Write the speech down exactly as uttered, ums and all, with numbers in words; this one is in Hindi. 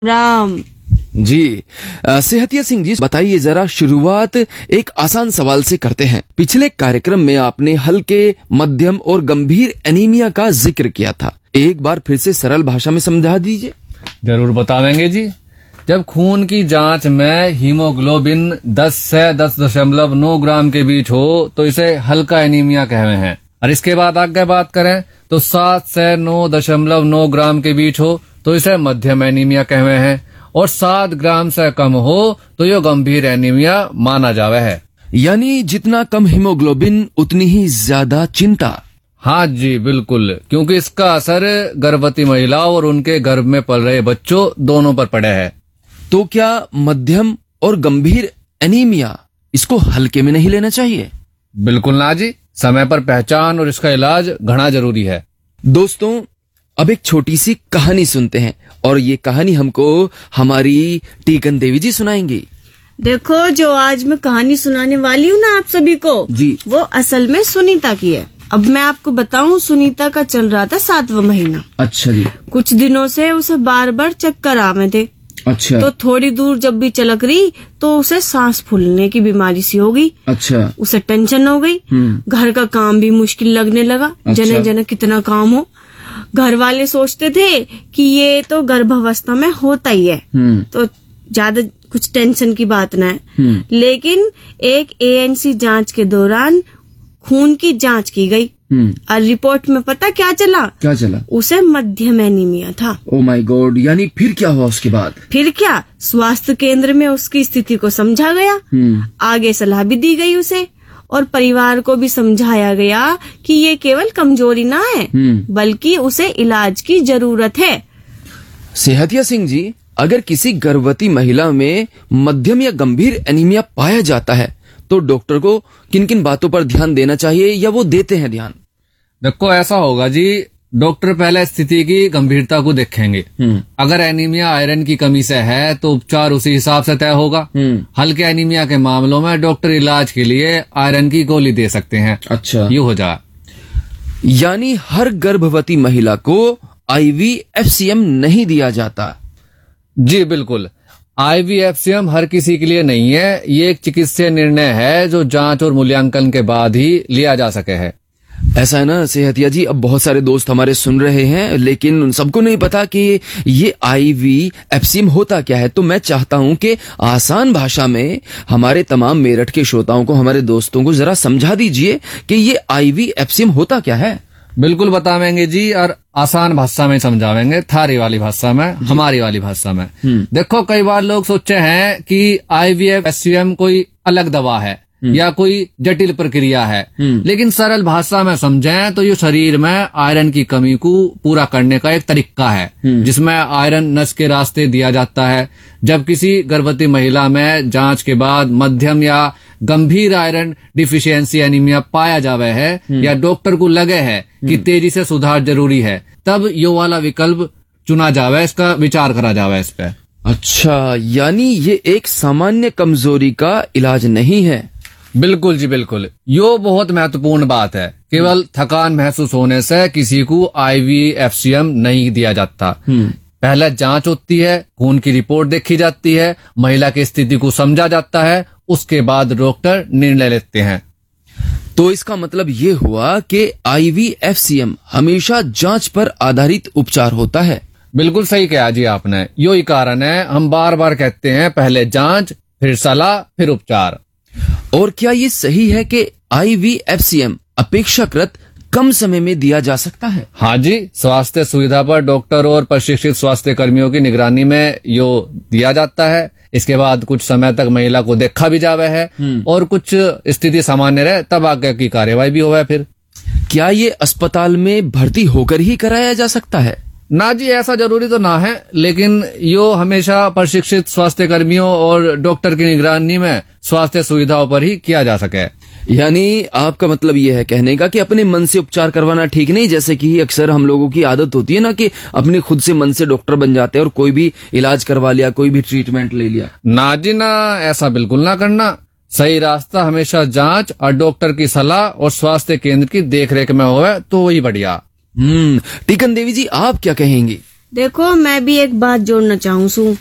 राम जी। अ, सेहतिया सिंह जी, बताइए जरा, शुरुआत एक आसान सवाल से करते हैं। पिछले कार्यक्रम में आपने हल्के, मध्यम और गंभीर एनीमिया का जिक्र किया था। एक बार फिर से सरल भाषा में समझा दीजिए। जरूर बतावेंगे जी। जब खून की जांच में हीमोग्लोबिन दस से दस दशमलव नौ ग्राम के बीच हो तो इसे हल्का एनीमिया कहते हैं, और इसके बाद आगे बात करें तो सात से नौ दशमलव नौ ग्राम के बीच हो तो इसे मध्यम एनीमिया कहते हैं, और सात ग्राम से कम हो तो ये गंभीर एनीमिया माना जावे है। यानी जितना कम हीमोग्लोबिन उतनी ही ज्यादा चिंता। हाँ जी बिल्कुल, क्योंकि इसका असर गर्भवती महिलाओं और उनके गर्भ में पल रहे बच्चों दोनों पर पड़े है। तो क्या मध्यम और गंभीर एनीमिया, इसको हल्के में नहीं लेना चाहिए? बिल्कुल ना जी, समय पर पहचान और इसका इलाज घना जरूरी है। दोस्तों, अब एक छोटी सी कहानी सुनते हैं, और ये कहानी हमको हमारी टीकन देवी जी सुनाएंगी। देखो, जो आज मैं कहानी सुनाने वाली हूँ ना आप सभी को जी, वो असल में सुनीता की है। अब मैं आपको बताऊं, सुनीता का चल रहा था सातवां महीना। अच्छा जी। कुछ दिनों से उसे बार बार चक्कर आवे थे। अच्छा। तो थोड़ी दूर जब भी चलक रही तो उसे सांस फूलने की बीमारी सी हो गई। अच्छा। उसे टेंशन हो गई। घर का काम भी मुश्किल लगने लगा। अच्छा। जने जने कितना काम हो। घर वाले सोचते थे कि ये तो गर्भावस्था में होता ही है, तो ज्यादा कुछ टेंशन की बात न है। लेकिन एक ए एन सी जांच के दौरान खून की जांच की गई और रिपोर्ट में पता क्या चला? क्या चला? उसे मध्यम एनीमिया था। Oh my God. यानी फिर क्या हुआ उसके बाद? फिर क्या, स्वास्थ्य केंद्र में उसकी स्थिति को समझा गया। आगे सलाह भी दी गई उसे, और परिवार को भी समझाया गया कि ये केवल कमजोरी ना है, बल्कि उसे इलाज की जरूरत है। सेहतिया सिंह जी, अगर किसी गर्भवती महिला में मध्यम या गंभीर एनीमिया पाया जाता है तो डॉक्टर को किन किन बातों पर ध्यान देना चाहिए, या वो देते हैं ध्यान? देखो, ऐसा होगा जी, डॉक्टर पहले स्थिति की गंभीरता को देखेंगे। अगर एनीमिया आयरन की कमी से है तो उपचार उसी हिसाब से तय होगा। हल्के एनीमिया के मामलों में डॉक्टर इलाज के लिए आयरन की गोली दे सकते हैं। अच्छा। ये हो जाए। यानी हर गर्भवती महिला को आई वी एफ सी एम नहीं दिया जाता? जी बिल्कुल, आई वी एफ सी एम हर किसी के लिए नहीं है। ये एक चिकित्सीय निर्णय है जो जांच और मूल्यांकन के बाद ही लिया जा सके है। ऐसा है ना सेहतिया जी, अब बहुत सारे दोस्त हमारे सुन रहे हैं, लेकिन उन सबको नहीं पता कि ये आई वी एफ सी एम होता क्या है। तो मैं चाहता हूं कि आसान भाषा में हमारे तमाम मेरठ के श्रोताओं को, हमारे दोस्तों को जरा समझा दीजिए कि ये आई वी एफ सी एम होता क्या है। बिल्कुल बतावेंगे जी, और आसान भाषा में समझावेंगे, थारी वाली भाषा में, हमारी वाली भाषा में। देखो, कई बार लोग सोचे हैं कि आई वी एफ सी एम कोई अलग दवा है या कोई जटिल प्रक्रिया है, लेकिन सरल भाषा में समझें तो ये शरीर में आयरन की कमी को पूरा करने का एक तरीका है, जिसमें आयरन नस के रास्ते दिया जाता है। जब किसी गर्भवती महिला में जांच के बाद मध्यम या गंभीर आयरन डिफिशियंसी एनीमिया पाया जावे है, या डॉक्टर को लगे है कि तेजी से सुधार जरूरी है, तब यो वाला विकल्प चुना जावे, इसका विचार करा जावे इस पे। अच्छा, यानी ये एक सामान्य कमजोरी का इलाज नहीं है? बिल्कुल जी बिल्कुल, यो बहुत महत्वपूर्ण बात है। केवल थकान महसूस होने से किसी को आई वी एफ सी एम नहीं दिया जाता। पहले जांच होती है, खून की रिपोर्ट देखी जाती है, महिला की स्थिति को समझा जाता है, उसके बाद डॉक्टर निर्णय लेते हैं। तो इसका मतलब ये हुआ कि आई वी एफ सी एम हमेशा जांच पर आधारित उपचार होता है। बिल्कुल सही कहा जी आपने। यो ही कारण है हम बार बार कहते हैं, पहले जांच, फिर सलाह, फिर उपचार। और क्या ये सही है कि आई वी एफ सी एम अपेक्षाकृत कम समय में दिया जा सकता है? हाँ जी, स्वास्थ्य सुविधा पर डॉक्टर और प्रशिक्षित स्वास्थ्य कर्मियों की निगरानी में यो दिया जाता है। इसके बाद कुछ समय तक महिला को देखा भी जावे है, और कुछ स्थिति सामान्य रहे तब आगे की कार्यवाही भी होवे। फिर क्या ये अस्पताल में भर्ती होकर ही कराया जा सकता है? ना जी, ऐसा जरूरी तो ना है, लेकिन यो हमेशा प्रशिक्षित स्वास्थ्य कर्मियों और डॉक्टर की निगरानी में स्वास्थ्य सुविधाओं पर ही किया जा सके। यानी आपका मतलब ये है कहने का कि अपने मन से उपचार करवाना ठीक नहीं, जैसे कि अक्सर हम लोगों की आदत होती है ना कि अपने खुद से मन से डॉक्टर बन जाते हैं और कोई भी इलाज करवा लिया, कोई भी ट्रीटमेंट ले लिया। ना जी ना, ऐसा बिल्कुल ना करना। सही रास्ता हमेशा जांच और डॉक्टर की सलाह और स्वास्थ्य केंद्र की देखरेख में होवे तो वही बढ़िया। हम्म टीकन देवी जी, आप क्या कहेंगी? देखो मैं भी एक बात जोड़ना चाहूँ सू